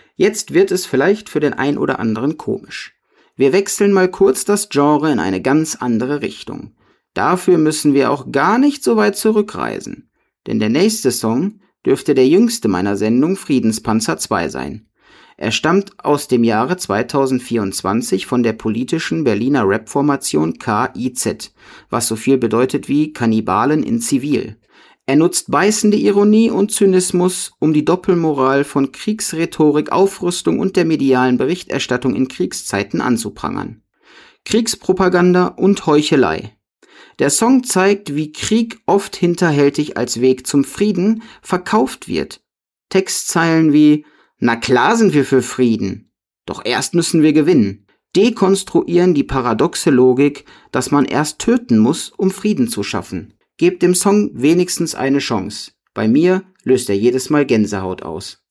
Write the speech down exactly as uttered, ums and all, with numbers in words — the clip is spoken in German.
Jetzt wird es vielleicht für den ein oder anderen komisch. Wir wechseln mal kurz das Genre in eine ganz andere Richtung. Dafür müssen wir auch gar nicht so weit zurückreisen. Denn der nächste Song dürfte der jüngste meiner Sendung Friedenspanzer zwei sein. Er stammt aus dem Jahre zweitausendvierundzwanzig von der politischen Berliner Rap-Formation K I Z, was so viel bedeutet wie Kannibalen in Zivil. Er nutzt beißende Ironie und Zynismus, um die Doppelmoral von Kriegsrhetorik, Aufrüstung und der medialen Berichterstattung in Kriegszeiten anzuprangern. Kriegspropaganda und Heuchelei. Der Song zeigt, wie Krieg oft hinterhältig als Weg zum Frieden verkauft wird. Textzeilen wie „Na klar sind wir für Frieden, doch erst müssen wir gewinnen“ dekonstruieren die paradoxe Logik, dass man erst töten muss, um Frieden zu schaffen. Gebt dem Song wenigstens eine Chance. Bei mir löst er jedes Mal Gänsehaut aus.